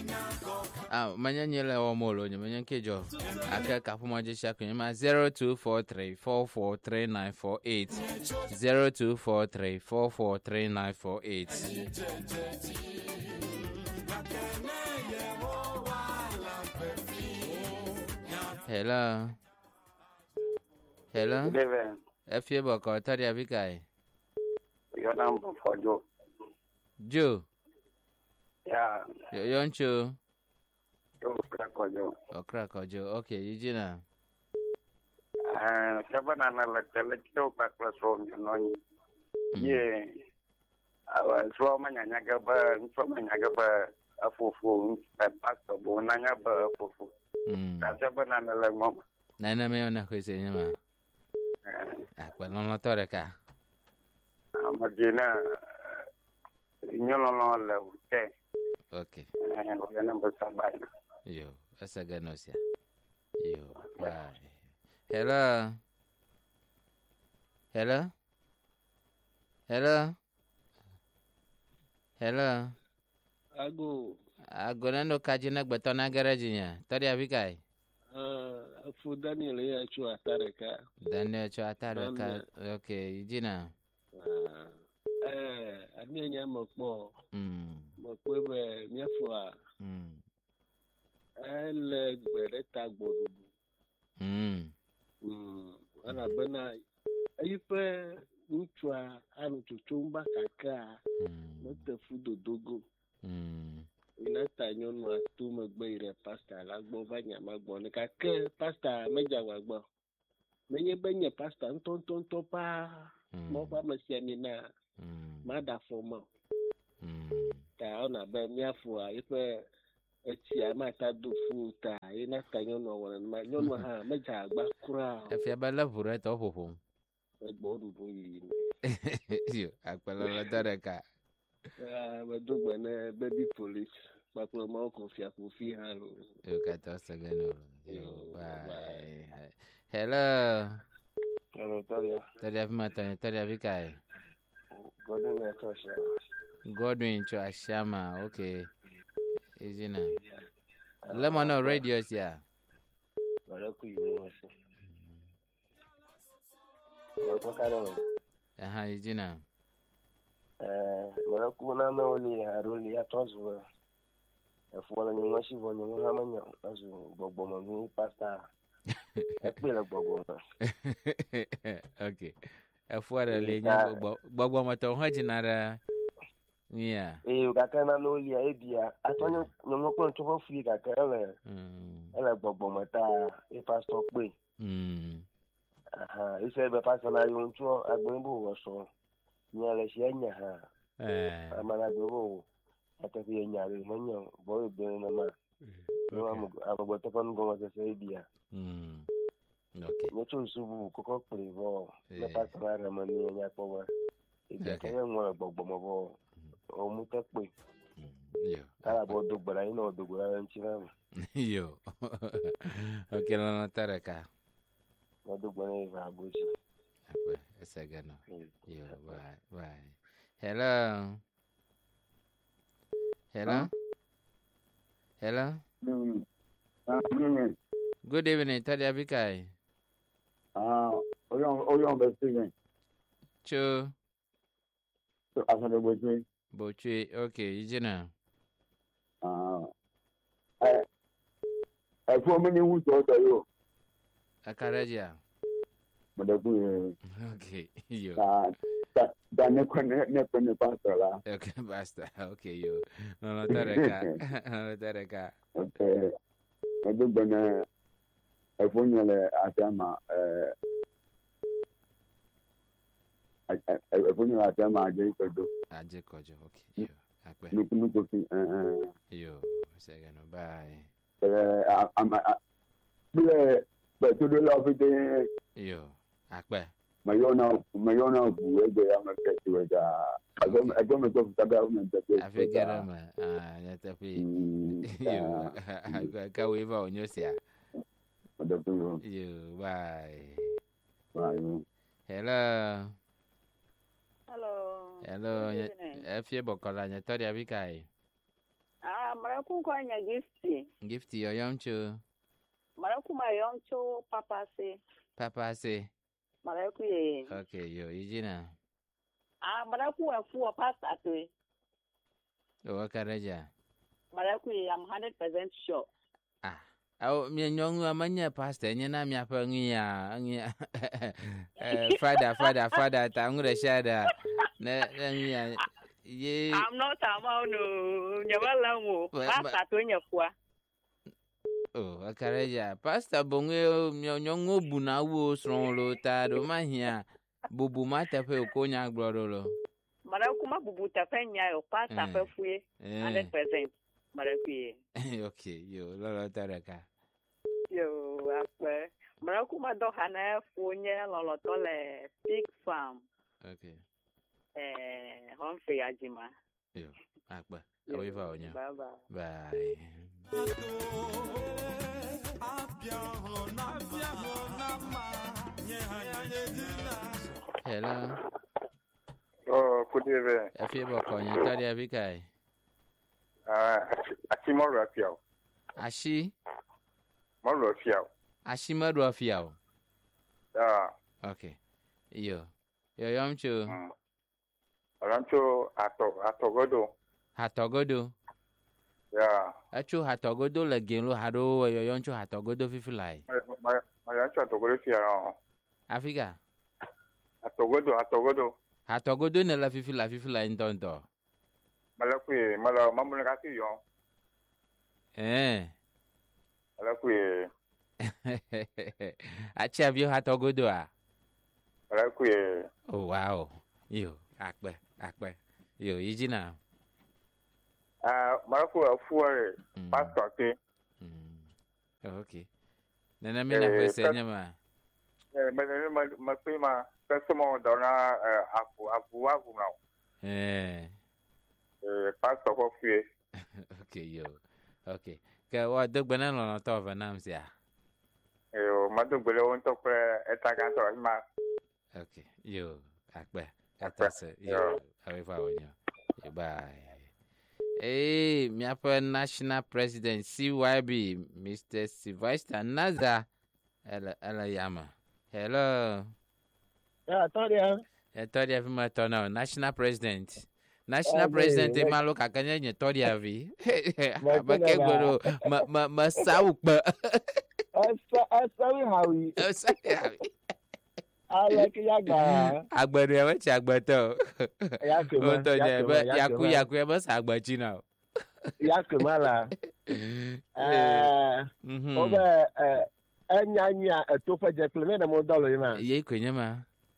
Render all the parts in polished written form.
Manyanyele o molo ni manyankejo. Aka kafumaje shakunyima 0243443948 0243443948. Hello. Hello. Good evening. Efie boko tari abikai. Your number for Joe. Joe. Yeah. Yoncho. Joe Krakojo. Krakojo. Okay, Eugene. Seven and a little classroom, you know. Yeah. I was Roman and Yagaba, from Yagaba, a fufu, a pastor, Bonanga, fufu. That's a banana like mom. Nana me on a question. Well, no, Toreka. I'm a dinner. You know, okay. Okay. And we're number somebody. Yo, that's a good noise. Yo, bye. Hello. Hello. Hello. Hello. Ago nando kajina betona garajinya. Tadi abikai. Fu Daniel ya chua tareka. Daniel chua tareka. Okay, jina. Aninya mokpo. Mokpo be miafua. Ele bereta gbodu. Ana bana ife uchwa anu chuchumba kaka. Note fudo dogo. Inata nyonu atu megbe ire pasta lagbo vanya magbo ne kake pasta meja wagbo. Menye benye pasta ntontonto pa. Mo ba mesiani na. Mada forma. Ta ona be miafu a ife eti amata do futa inata nyonu wona nyonu ha meja agba kura. Efia bala vura to hoho. Egbo rubo yi. Yo, akpala la tareka. Badugba na baby police. Bakula ma okofia kofi halo. Yo kata sagano. Yo, bye. Hello. Hello, Talia. Talia vimata, Talia vikai. Godwin Chashama, okay. Isn't it? Lemon no radios, yeah. Isn't it? Marakuna na oli haruli ya tozo. Efuwa ni ngoshi vonye muhamanya azu bogboma mu pasta. Ekpela bogboma. Okay. Efuwa le nya bogboma to ho jinara. Yeah. Ukakana na oli ya ebia. Atonyo nyomoko ntofo free kakele. Ele bogboma ta e pastor pe. Ise be pastor na yo nto agbonbo wo so. Nyale shenya ha. Amana dogo. Atafi nyale manyo boy be na ma. No abo to kon go ma se dia. Okay. Nyecho subu koko privo. Na pastor na mani nya ko wa. Ije ka nwa gbogbomo bo. O mu te pe. Yo. Kala bo dogbara ina dogbara nchira. Yo. Okay, na tareka. Na dogbara ina abuji. A second. Yo, bye. Hello. Hello. Hello. Good evening, Tadia Bikai. Oyon Bestigan. Cho. So, I said, Boche, okay, Eugene. I for many who told you. Akaraja. Okay, yo. That never pastor. Okay, basta. Okay, yo. No, tareka. Okay. I do bana. I phone you atama. I phone you atama. Aje kojo. Okay, yo. Akwe. Nuku. Yo. Second. Bye. But to the love of the. Yo. Akwe. Mayona buwede ya market weda. I don't know the government. I figure yatafi. Yo. Ka weva onyosia. Yo. Bye. Hello. Hello. Efie bokola nya tori abikai. Maraku kwa nya gifti. Gifti yo yoncho. Maraku ma yoncho papa se. Papa se. Maraku ye. Okay, yo ijina. Maraku wa fuwa pasta to. O karaja. Maraku ye, I'm 100% sure. Au mi nyongu amanya pastor nyana mi apa ngia fada ta ngure shada na ngia ye I'm not amount no nyabala ngo pasta to nyafua. Oh akareja pastor bonge nyongu buna wo sronlo ta do mahia bubu mata pe okonya glorolo. Maraku ma bubu ta fenya yo pasta pe fuye 100%. Maraku. Okay, yo lolo taraka. Yo akwe. Maraku ma do hana funye lolo to le pig farm. Okay. Humphrey Ajima. Yo, akwe. Awi fa onyo. Bye. Hello. Oh, good evening. Afi boko nya tari abikai. Ashimoro afiao. Ashi madu afiao. Okay. Yo yomcho. Arancho atogodo. Hatogodo. Yeah. Achu hatogodo le genlo hado yo yomcho hatogodo fifilai. Arancho atogodo fiao. Afrika. Atogodo. Hatogodo ne la fifila ntonto. Malakwe mamuna kasi yo. Malakwe. Acha vyo hatogodo a. Malakwe. Oh wow. Yo, akbe. Yo, ijina. Malakwe afuare pastor ke. Okay. Nana mina kwese nyama. Mapema customer dona afu now. Pastor for free. Okay, yo. Okay. Ka wa dogbana no to vanam sia. Madugbele won to pre etaganto ma. Okay. Yo, akbe. Atase. Yo, awefa onyo. Bye. Hey, miapa National President CYB, Mr. Sylvester Naza. Ela yama. Hello. Yeah, Toria. Toria vima tono. National President. National President malo kakanya nye Toria vi. Abake goro masaupa. Asawi hawi. Alek yaga. Agbado ya wachi agbato. Yaku ya basa agbachi now. Yaku mala. Obe enya etofa jepleme na modalo yima. Ye kwenye ma.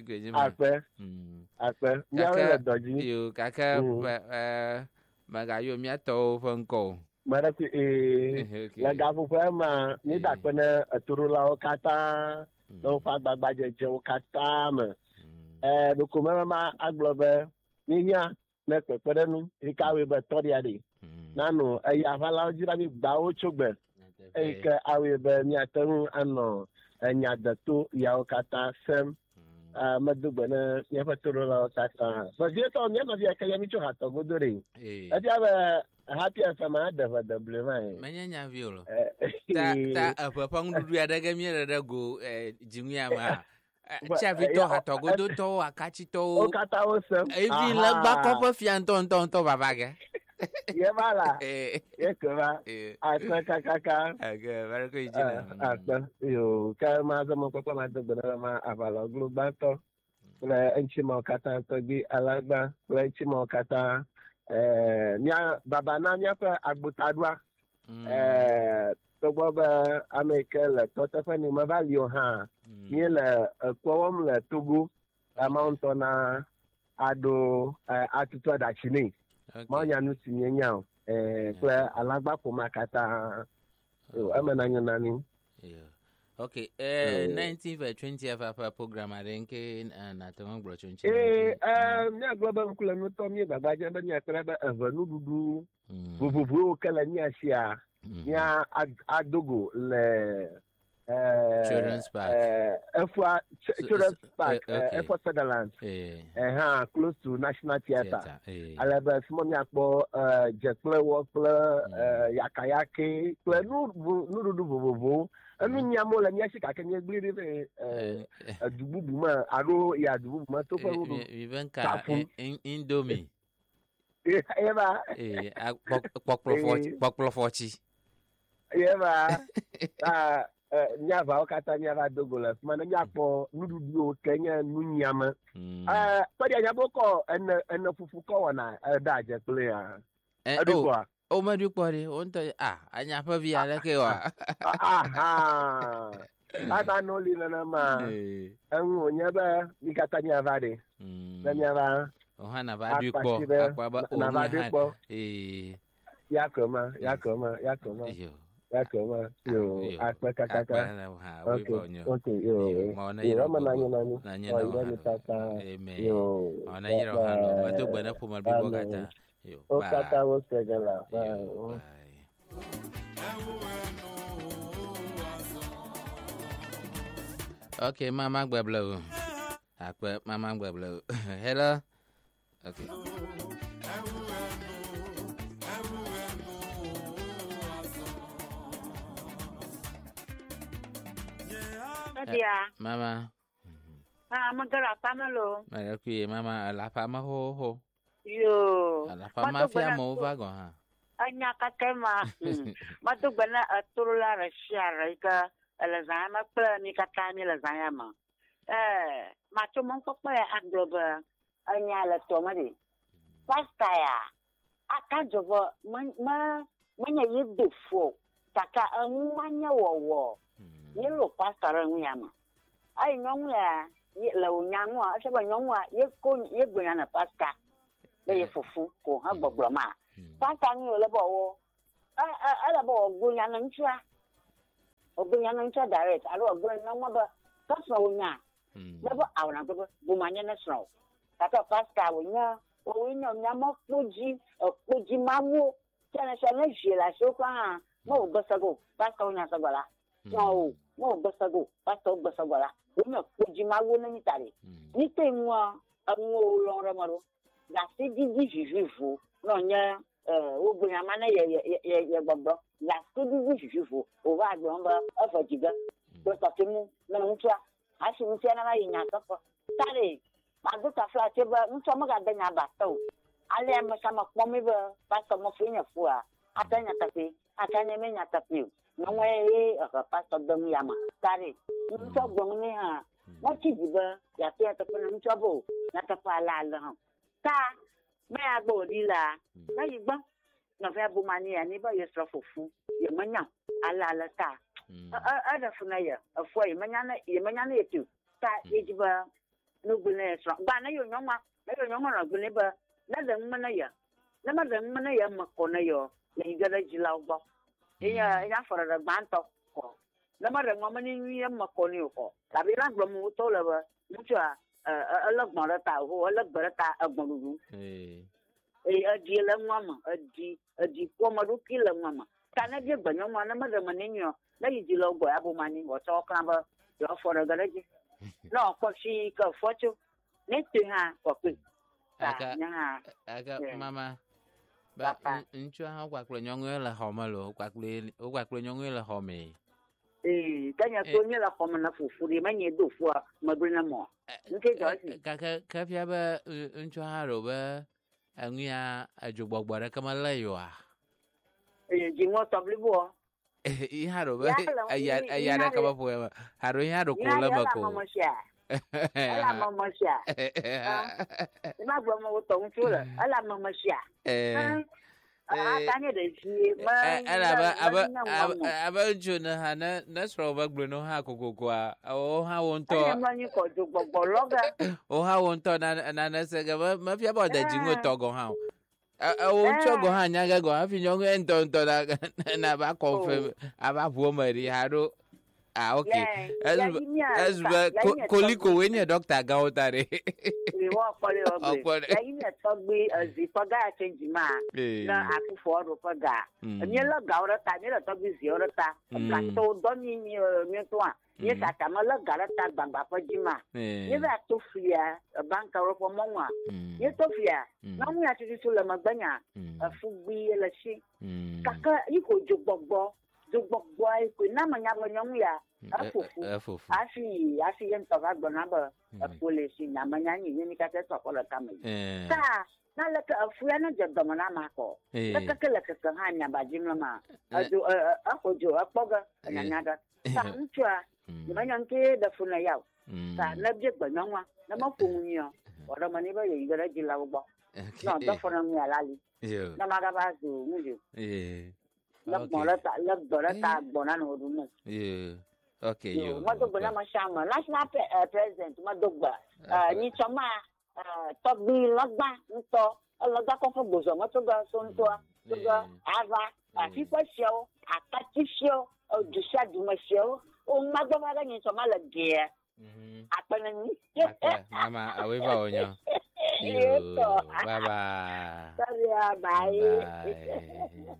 Akpe. Nyawe doji. Yo kaka magayo miato fonko. Mara ku la gafu ma ni dakpene aturula okata. No fa gbagbaje je okata ma. Dokuma ma aglobe niya na pepedenu ikawe be toria de. Nanu ya fala ojira bi gba ochogbe. Eke awe be mi atanu ano enya dato ya okata sem madugbana ya fatoro la okata so je to mi no ya kaya mi cho hato godore atia ba happy afama da va double mai manyanya violo ta papa ngudu ya daga mi da go jinwia ma cha vito hato godo to akachi to okata o sem evi la ba ko fian ton baba ge ye mala ye kama kaka aga barako ijina yo kama zama ko ma de bana ma avala global to la enchima kata to bi alagba la enchima kata nya baba na nya pa agbutadwa to boba amekel to tafani mavalio ha ni la kwom la tugu amount na ado atutu da chini Manya nusi nyanya kwa alagba po makata amana nani. Okay, 19 20 program arenke na tong bro chunchi. Nya global kula no to mi baba jamba nya kraba avanu dudu. Bubu kala nya sia. Nya adogo le Children's Park. Children's Park, Okay. Airport Sutherland. Close to National Theatre. Alaba Simonia po Jetple Walkle, Yakayake, Nudu, anu nyamo la nyasi ka kenye gbiri dubuma aro ya dubuma to fa rudu even ka Indomie eba pokplofochi eba nyava okata nyava dogola mana nyapo nudu bio kenya nunyama padi anyaboko en fufu ko wana da je player adukwa o madu pori onto anya pa via la ke wa ata no li na ma anu nyaba nikatanya vade na nyaba ohana vadu po akwa ba na vadu po yakoma yo akpa kakaka okay yo maona yiro nani yo maona yiro halo mato bana puma bibo kata yo kata wo segala okay mama gbablo akpa mama gbablo hello okay Dia. Mama. Magara pamalo. Marakuye mama la fama ho. Yo. La fama fia mo vago ha. Anya katema. Matu bana aturula rashia ka lazama pla ni katani lazama. Matu mon ko pa agdoba anya la tomadi. Pasta ya. Aka jobo manya yedefo. Taka manya wo. Yellow pasta ranguyama. Ai nyongwa ye la unyangwa asaba nyongwa ye gbunya pasta. Le ye fufu ko ha gbogboma. Pasta ni le bo ala bo gbunya na ntua. Ogbunya na ntua direct. Alo gbunya nyongwa ba pasta unya. Le bo awna go bumanya na sro. Tata pasta unya nyamo poji mawo. Tana sana jela soka mo basago. Pasta unya sabala. No, basago, pasto basagora. Una kujimawo na nitare. Nite mwa anwo lora maro. La sidi jivu no nya obunya mana ye gbogbo. La sidi jivu o wa gbo afajiga. Do tatemu na ntwa. Asi ntwa na yinya sofo. Tare, madu ka fla teba ntwa maga danya bato. Ale amasa makpomi ba pasto mo finya fua. Atanya tapi, atanya menya tapi. Nongwe pastor dong yama tare ncho gong ni ha mo chi diba ya te ta puna ncho bo na ta pa la la ta me agbo di la na yigba na fa bu mani ya ni ba yesra fofu ye manya ala ta ada funa ya afo ye manya na yetu ta ye diba no gbune sra ba na yo nyoma na gbune ba na da mmana ya na ma da mmana ya makona yo ye gada jilawba ina fara da banto ko na mare ngoma ni yamma ko ni ko la bi ran blomu to la ba mutua alag marata ho alag barata agmulu adi la ngoma adi ko maruki la ngoma kana je banyo na mare maninyo la yi lo go abu mani wo to kan ba yo fara ga ji no ko shi ka focho ne tu ha ko ku aga mama ba nchu ha kwakle nyongwe la homa lo kwakle nyongwe la home kanya to nye la homa na fufuri manye do fua mabrina mo nke josi ka pia ba nchu ha ro ba anwia ajogbogbo kama la yo jingo tablibo ha ro ba ayara kama po haro ha ro ko la ba ko ala mama sha ma gbo mo to nchula ala mama sha tanya de ji ma aba jona hana na sro ba gbo no ha kokoko o ha wonto ma ni ko jo gbogbo loga o ha wonto na se ga ma fi aba da jingo togo ha o chogo ha nya ga go ha fi nyongo ento na ba confirm aba buo mari haro Okay. As koliko when your doctor go out there. We walk for the yayin ya togbe zipaga change ma na akufo ro paga ni la gaurata ni la togbe ziorata ka to doni ni to a ni ka ma la garata gbangba pajima ni ba to fia banka ro po monwa ni to fia na mu ya ti so le magbanya afugbi la shi kaka iko jogbogbo ai ko na manya nyon ya afufu afi yen to ga gbona ba police na manya ni ka te to ko la kamai ta na la ka afu ya na jaddo na ma ko la ka hanya ba jimla ma ajo akojo apoga na nyaga ta ntua ni manya nke da funa yaw ta na je gbonwa na ma funyo ora mani ba yi gara jila gbo no da funa mi alali na ma ga ba zo mujo la bona no rumo okay yo madogba ma shama national president madogba ni choma togbi lagba nto lagba ko fo gbozo mo to gba so nto to gba ava afipo sio akati sio ojusha duma sio o magba ga ni choma la ge apana ni mama awefa onyo bye bye bye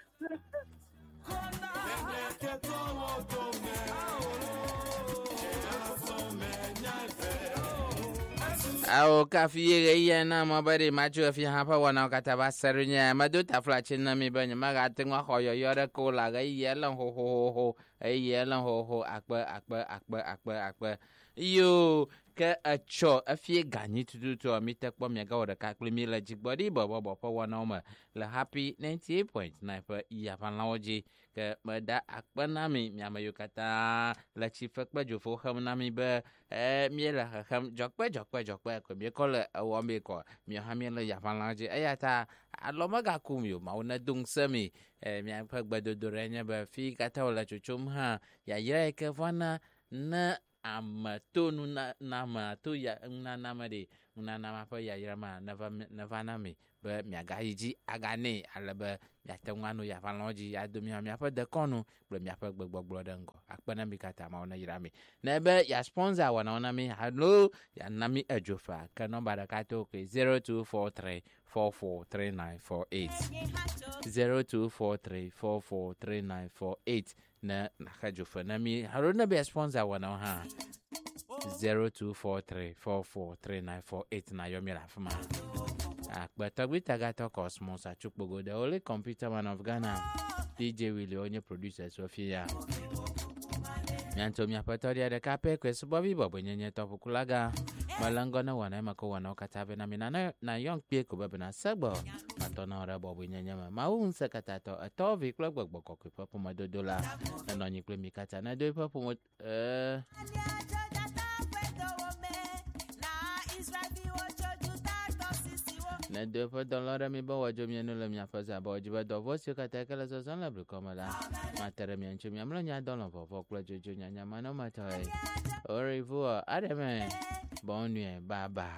Ao kafiye ya na mabare macho fi hapa wana kataba sarunya madu taflachin na mi banya maga tengwa hoyo yore ko la ga yelan ho yelan ho akba yo ke acho afie ganyi tutu amita kwa miaga ora ka klimila jigbodi baba pa wana ma la happy 98.9 pa ya panlawoji ke mada akba nami miama yukata la chifak ba jofo ham nami ba miela ham jokpa ko mi ko la awambe ko mi hamela ya panlawoji ayata aloma ga kumyo mauna dung sami mi pak ba dodorenya ba fi kata wala chuchum ha ya yira ke fana na amatonu nama to ya nama de nama pa ya yama nava nami ba miagahiji agane alaba ya tangwanu ya fanloji ya do mi pa de konu ba mi pa gbogbo dango akpana mi kata ma ona yirami na be ya sponsor wana ona mi hello ya nami ejofa ka number da kato ke 0243 443948 0243443948 na nakajofa nami haruna be sponsor wana ha 0243443948 na yomi rafuma akbatagwi tagato cosmos achukbogo the only computer man of Ghana DJ Willie onye producer Sofia nyanto mi apatoria de kape kwesu bobi bobo nyenye topukulaga malango na wana mako wana katabe na mina na young pie ko bebe na sagbo matona ora bobo nyenye ma unsa katato atovi klogbo ko ko popo madodola na nonyi klemi kata na do popo mo na do po dollar mi bo wajo mi no le mi afaza bo jiba do vo se kata kala so san la bru komala matere mi anchu mi amlo nya dollar po kla jojo nya nya mano matai au revoir ademe bonne nuit bye bye